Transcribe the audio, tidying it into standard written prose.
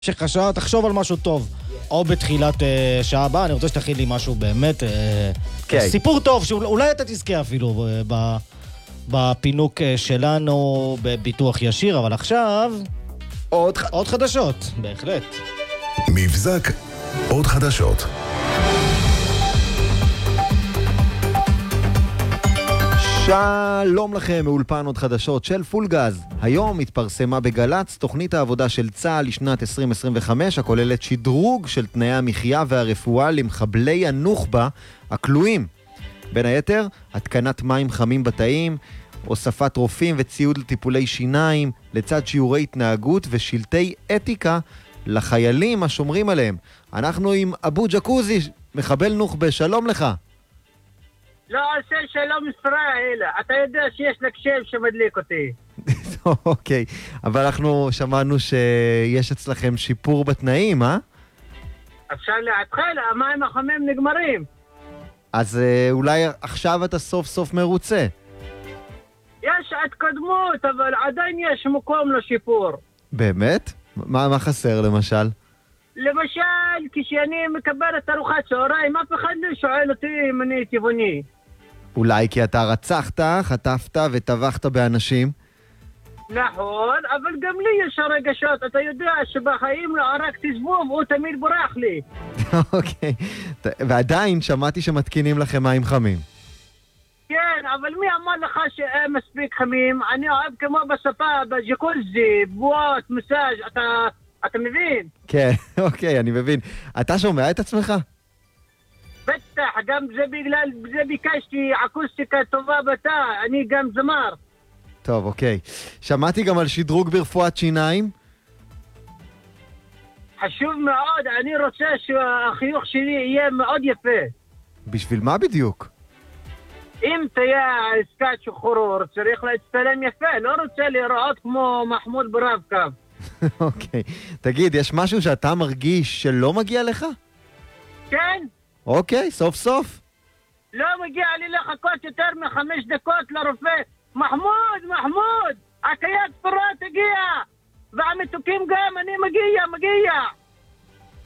תחשוב על משהו טוב, או בתחילת שעה הבאה, אני רוצה שתכין לי משהו באמת, סיפור טוב, שאולי אתה תזכה אפילו בפינוק שלנו בביטוח ישיר, אבל עכשיו עוד חדשות, בהחלט. מבזק עוד חדשות. שלום לכם, מאולפן עוד חדשות של פולגז. היום התפרסמה בגלץ תוכנית העבודה של צה"ל לשנת 2025, הכוללת שדרוג של תנאי המחיה והרפואה למחבלי הנוח'בה הכלואים. בין היתר, התקנת מים חמים בתאים, הוספת רופאים וציוד לטיפולי שיניים, לצד שיעורי התנהגות ושלטי אתיקה לחיילים השומרים עליהם. אנחנו עם אבו ג'קוזי, מחבל נוח'בה, שלום לך. לא עושה שלום ישראל, אתה יודע שיש לקשב שמדליק אותי. אוקיי, אבל אנחנו שמענו שיש אצלכם שיפור בתנאים, אה? אפשר להתחיל, המים החמים נגמרים. אז אולי עכשיו אתה סוף סוף מרוצה. יש התקדמות, אבל עדיין יש מקום לשיפור. באמת? מה חסר למשל? למשל, כשאני מקבל את ארוחת צהריים, אף אחד לא שואל אותי אם אני טבעוני. אולי כי אתה רצחת, חטפת וטבחת באנשים? נכון, אבל גם לי יש הרגשות. אתה יודע שבחיים לא הרגתי זבוב, הוא תמיד בורח לי. אוקיי, ועדיין שמעתי שמתקינים לכם מים חמים. כן, אבל מי אמר לך שהם מספיק חמים? אני אוהב כמו בספה, בג'קוזי, בועות, מסאז', אתה מבין? כן, אוקיי, אני מבין. אתה שומע את עצמך? בטח, גם זה בגלל זה ביקשתי אקוסטיקה טובה בתא, אני גם זמר. טוב, אוקיי. שמעתי גם על שדרוג ברפואת שיניים? חשוב מאוד, אני רוצה שהחיוך שלי יהיה מאוד יפה. בשביל מה בדיוק? אם תהיה עסקת שחרור, צריך להצטלם יפה, לא רוצה לראות כמו מחמוד ברב-קו. אוקיי. תגיד, יש משהו שאתה מרגיש שלא מגיע לך? כן. אוקיי, סוף סוף. לא מגיע לי לחכות יותר מ5 דקות לרופא